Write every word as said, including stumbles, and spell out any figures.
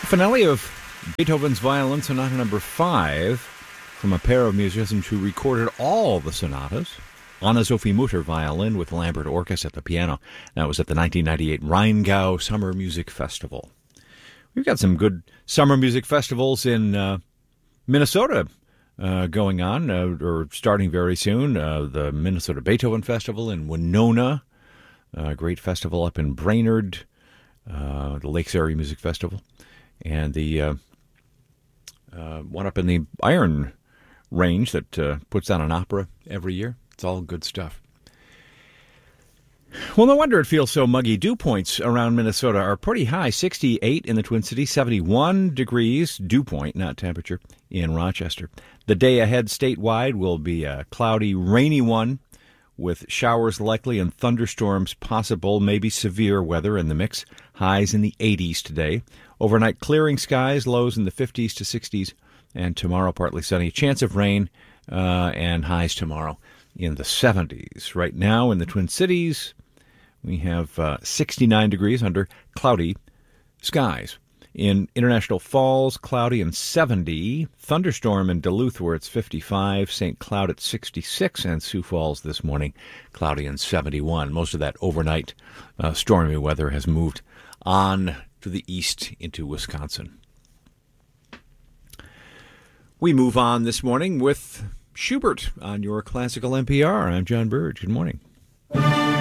Finale of Beethoven's Violin Sonata Number Five from a pair of musicians who recorded all the sonatas. Anna-Sophie Mutter violin with Lambert Orkes at the piano. That was at the nineteen ninety-eight Rheingau Summer Music Festival. We've got some good summer music festivals in uh, Minnesota uh, going on, uh, or starting very soon. Uh, the Minnesota Beethoven Festival in Winona, a great festival up in Brainerd, uh, the Lakes Area Music Festival, and the uh, uh, one up in the Iron Range that uh, puts on an opera every year. It's all good stuff. Well, no wonder it feels so muggy. Dew points around Minnesota are pretty high, sixty-eight in the Twin Cities, seventy-one degrees, dew point, not temperature, in Rochester. The day ahead statewide will be a cloudy, rainy one with showers likely and thunderstorms possible, maybe severe weather in the mix. Highs in the eighties today. Overnight clearing skies, lows in the fifties to sixties, and tomorrow partly sunny. Chance of rain uh, and highs tomorrow in the seventies. Right now in the Twin Cities, we have uh, sixty-nine degrees under cloudy skies. In International Falls, cloudy and seventy. Thunderstorm in Duluth where it's fifty-five. Saint Cloud at sixty-six. And Sioux Falls this morning, cloudy and seventy-one. Most of that overnight uh, stormy weather has moved on to the east into Wisconsin. We move on this morning with Schubert on your Classical N P R. I'm John Burge. Good morning.